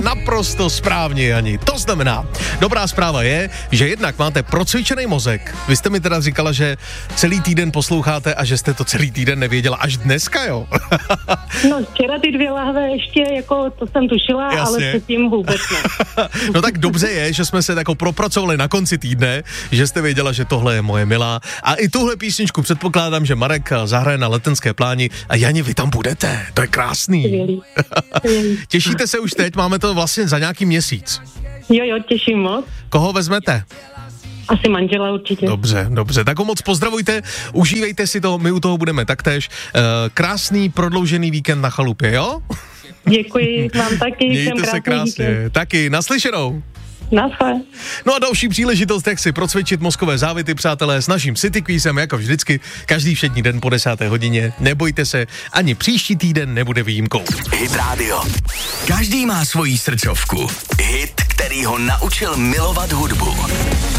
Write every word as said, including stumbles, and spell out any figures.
Naprosto správně, Jani. To znamená, dobrá zpráva je, že jednak máte procvičený mozek. Vy jste mi teda říkala, že celý týden posloucháte a že jste to celý týden nevěděla až dneska, jo? No včera ty dvě lahve ještě, jako to jsem tušila, jasně, ale předtím vůbec ne. No tak dobře je, že jsme se jako propracovali na konci týdne, že jste věděla, že tohle je moje milá. A i tuhle písničku předpokládám, že Marek zahraje na Letenské pláni a Jani, vy tam budete. To je krásný. Skvělý. Těšíte se už teď? Máme to vlastně za nějaký měsíc. Jo, jo, těším moc. Koho vezmete? Asi manžela určitě. Dobře, dobře, tak ho moc pozdravujte, užívejte si to, my u toho budeme taktéž. E, krásný prodloužený víkend na chalupě, jo? Děkuji, vám taky. Mějte se krásně, víkend. Taky, naslyšenou. Naschle. No a další příležitost, jak si procvičit mozkové závity, přátelé, s naším City Quizem, jako vždycky, každý všední den po desáté hodině. Nebojte se, ani příští týden nebude výjimkou. Hit Radio. Každý má svoji srdcovku. Hit, který ho naučil milovat hudbu.